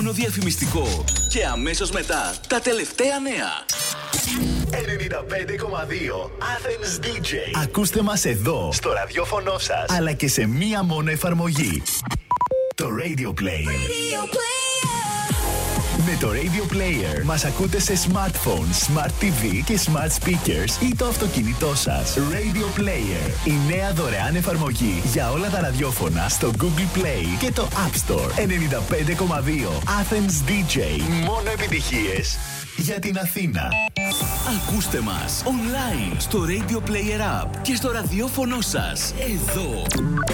Μόνο διαφημιστικό. Και αμέσως μετά τα τελευταία νέα. 95,2 Athens DJ. Ακούστε μας εδώ, στο ραδιόφωνο σας, αλλά και σε μία μόνο εφαρμογή. Το Radio Player. Με το Radio Player μας ακούτε σε smartphone, smart TV και smart speakers ή το αυτοκίνητό σας. Radio Player, η νέα δωρεάν εφαρμογή για όλα τα ραδιόφωνα στο Google Play και το App Store. 95,2 Athens DJ. Μόνο επιτυχίες για την Αθήνα. Ακούστε μας online στο Radio Player App και στο ραδιόφωνο σας. Εδώ.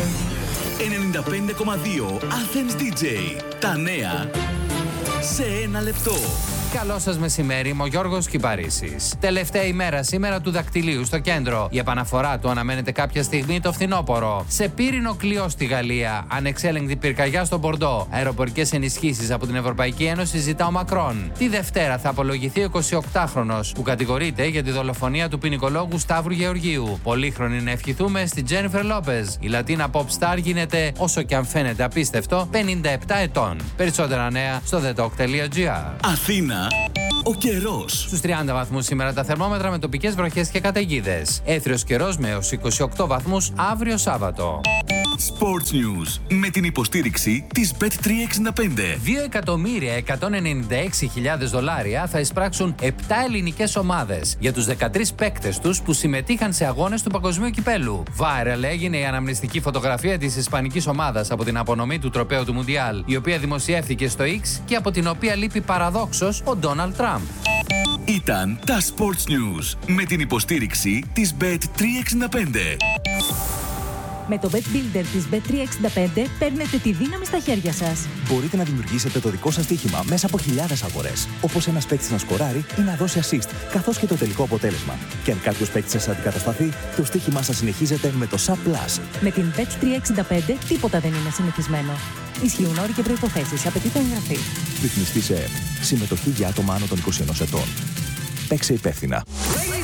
95,2 Athens DJ. Τα νέα σε ένα λεπτό. Καλό σας μεσημέρι, είμαι ο Γιώργος Κυπαρίσης. Τελευταία ημέρα σήμερα του δακτυλίου στο κέντρο. Η επαναφορά του αναμένεται κάποια στιγμή το φθινόπωρο. Σε πύρινο κλειό στη Γαλλία, ανεξέλεγκτη πυρκαγιά στο Μπορντό. Αεροπορικές ενισχύσεις από την Ευρωπαϊκή Ένωση ζητά ο Μακρόν. Τη Δευτέρα θα απολογηθεί ο 28χρονος που κατηγορείται για τη δολοφονία του ποινικολόγου Σταύρου Γεωργίου. Πολύχρονη να ευχηθούμε στη Τζένιφερ Λόπεζ. Η Λατίνα pop star γίνεται, όσο και αν φαίνεται απίστευτο, 57 ετών. Περισσότερα νέα στο thetalk.gr. Αθήνα. Ο καιρός. Στους 30 βαθμούς σήμερα τα θερμόμετρα με τοπικές βροχές και καταιγίδες. Έθριος καιρός με έως 28 βαθμούς αύριο Σάββατο. Sports News με την υποστήριξη της Bet365. 2.196.000 δολάρια θα εισπράξουν 7 ελληνικές ομάδες για τους 13 παίκτες τους που συμμετείχαν σε αγώνες του Παγκοσμίου Κυπέλλου. Viral έγινε η αναμνηστική φωτογραφία της ισπανικής ομάδας από την απονομή του τροπαίου του Μουντιάλ, η οποία δημοσιεύθηκε στο X και από την οποία λείπει παραδόξως ο Ντόναλντ Τραμπ. Ήταν τα Sports News με την υποστήριξη της Bet365. Με το Bet Builder της Bet365 παίρνετε τη δύναμη στα χέρια σας. Μπορείτε να δημιουργήσετε το δικό σας στοίχημα μέσα από χιλιάδες αγορές. Όπως ένας παίκτης να σκοράρει ή να δώσει assist, καθώς και το τελικό αποτέλεσμα. Και αν κάποιος παίκτης σας αντικατασταθεί, το στοίχημά σας συνεχίζεται με το SUB+. Με την Bet365 τίποτα δεν είναι συνηθισμένο. Ισχύουν όροι και προϋποθέσεις. Απαιτείται εγγραφή. Ρυθμιστή σε ΕΕΠ. Συμμετοχή για άτομα άνω των 21 ετών. Παίξε υπεύθυνα.